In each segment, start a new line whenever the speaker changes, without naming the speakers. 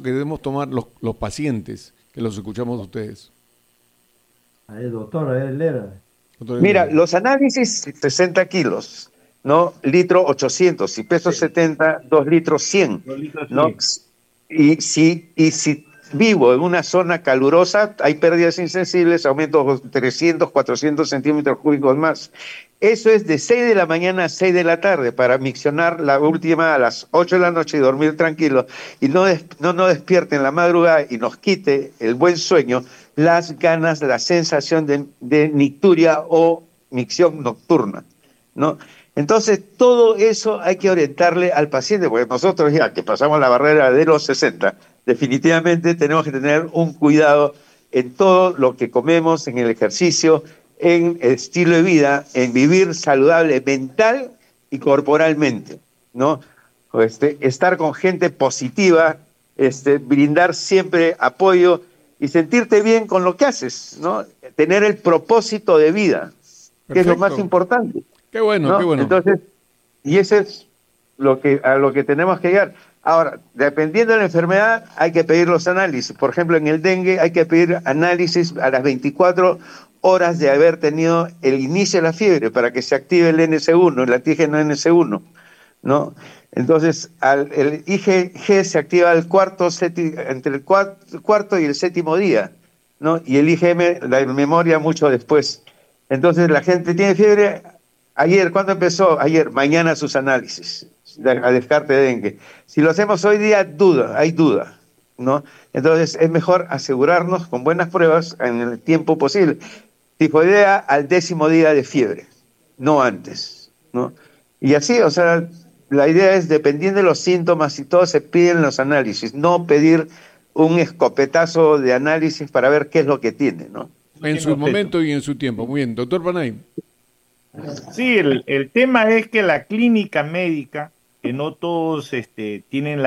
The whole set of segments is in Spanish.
que debemos tomar los pacientes, que los escuchamos de ustedes?
A ver, Lera.
Doctor
Mira,
Enrique.
los análisis, 60 kilos, ¿no? Litro 800, si peso
Sí,
70, 2 litros 100,
2 litros
¿no?
100.
Y si vivo en una zona calurosa, hay pérdidas insensibles, aumento 300, 400 centímetros cúbicos más. Eso es de 6 de la mañana a 6 de la tarde para miccionar la última a las 8 de la noche y dormir tranquilo y no nos despierte en la madrugada y nos quite el buen sueño, las ganas, la sensación de nicturia o micción nocturna, ¿no? Entonces, todo eso hay que orientarle al paciente, porque nosotros ya que pasamos la barrera de los 60, definitivamente tenemos que tener un cuidado en todo lo que comemos, en el ejercicio, en el estilo de vida, en vivir saludable mental y corporalmente, ¿no? Estar con gente positiva, brindar siempre apoyo y sentirte bien con lo que haces, ¿no? Tener el propósito de vida, que es lo más
Perfecto.
importante,
Qué bueno, qué
¿no?
bueno.
Entonces, y eso es a lo que tenemos que llegar. Ahora, dependiendo de la enfermedad, hay que pedir los análisis. Por ejemplo, en el dengue hay que pedir análisis a las 24 horas de haber tenido el inicio de la fiebre para que se active el NC1, el antígeno NC1, ¿no? Entonces, el IgG se activa entre el cuarto y el séptimo día, ¿no? Y el IgM, la memoria, mucho después. Entonces, la gente tiene fiebre. Ayer, ¿cuándo empezó? Ayer, mañana sus análisis a descarte de dengue. Si lo hacemos hoy día, hay duda, ¿no? Entonces, es mejor asegurarnos con buenas pruebas en el tiempo posible. Tifoidea al 10.º día de fiebre, no antes, ¿no? Y así, o sea, la idea es, dependiendo de los síntomas y todo, se piden los análisis, no pedir un escopetazo de análisis para ver qué es lo que tiene, ¿no?
No
En
tiene
su
objeto.
momento y en su tiempo. Muy bien. Doctor Panay.
Sí, el tema es que la clínica médica, que no todos tienen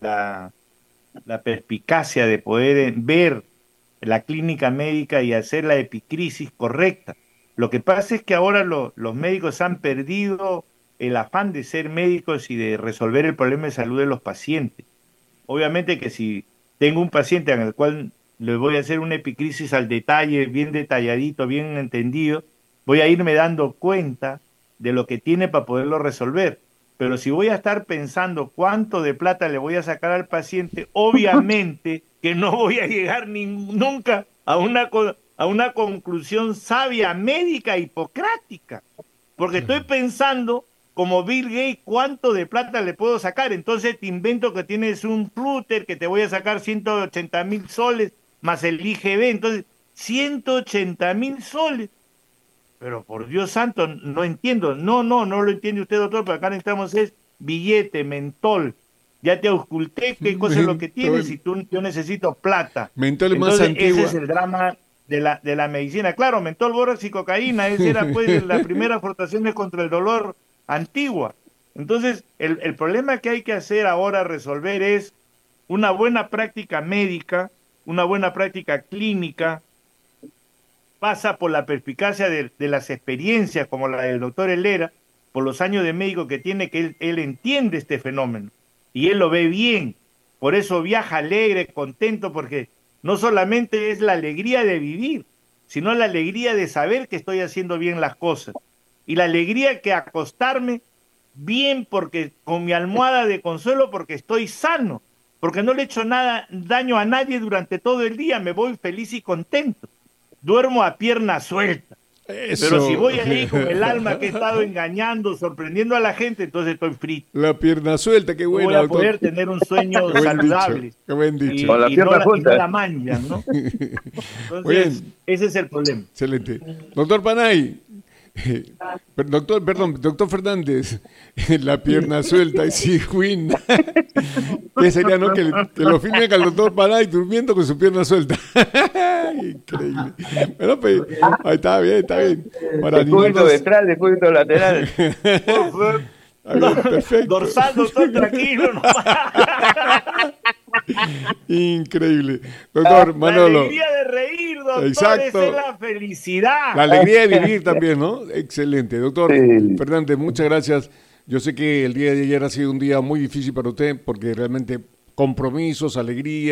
la perspicacia de poder ver la clínica médica y hacer la epicrisis correcta. Lo que pasa es que ahora los médicos han perdido el afán de ser médicos y de resolver el problema de salud de los pacientes. Obviamente que si tengo un paciente en el cual le voy a hacer una epicrisis al detalle, bien detalladito, bien entendido, voy a irme dando cuenta de lo que tiene para poderlo resolver. Pero si voy a estar pensando cuánto de plata le voy a sacar al paciente, obviamente que no voy a llegar nunca a una conclusión sabia, médica, hipocrática, porque estoy pensando como Bill Gates cuánto de plata le puedo sacar. Entonces te invento que tienes un flúter que te voy a sacar 180.000 soles más el IGB. Entonces, 180.000 soles. Pero por Dios santo, no entiendo. No lo entiende usted, doctor, pero acá necesitamos es billete, mentol. Ya te ausculté qué cosa es lo que tienes
Mentol.
y yo necesito plata.
Mentol es más
Entonces, ese es
antigua.
el drama de la medicina. Claro, mentol, bórax y cocaína, esa era pues la primera frotaciones contra el dolor antigua. Entonces, el problema que hay que hacer ahora, resolver, es una buena práctica médica, una buena práctica clínica, pasa por la perspicacia de las experiencias como la del doctor Helera, por los años de médico que tiene, que él entiende este fenómeno y él lo ve bien. Por eso viaja alegre, contento, porque no solamente es la alegría de vivir, sino la alegría de saber que estoy haciendo bien las cosas. Y la alegría que acostarme bien porque con mi almohada de consuelo porque estoy sano, porque no le he hecho nada daño a nadie durante todo el día, me voy feliz y contento. Duermo a pierna suelta. Pero si
Eso.
voy ahí con el alma que he estado engañando, sorprendiendo a la gente, entonces estoy frito.
La pierna suelta, qué
No voy
buena,
a
doctor.
poder tener un
Qué
sueño
buen dicho,
saludable
qué buen dicho.
Con la pierna
y no
junta.
la manjan, ¿no?
Muy
Entonces,
bien,
ese es el problema.
excelente. Doctor Panay, doctor Fernández, la pierna suelta, y sí, Win. ¿Qué sería, no? Que lo filmen al doctor Panay durmiendo con su pierna suelta. Increíble. Bueno, pues, ahí está bien, está bien. Para
De cúbito
animarnos.
ventral, de cúbito lateral.
Por favor,
Está bien, perfecto.
dorsal, doctor, tranquilo, no
Increíble. Doctor
La
Manolo.
alegría de reír, doctor,
Exacto.
esa es la felicidad.
La alegría de vivir también, ¿no? Excelente. Doctor
Sí.
Fernández, muchas gracias. Yo sé que el día de ayer ha sido un día muy difícil para usted porque realmente compromisos, alegría.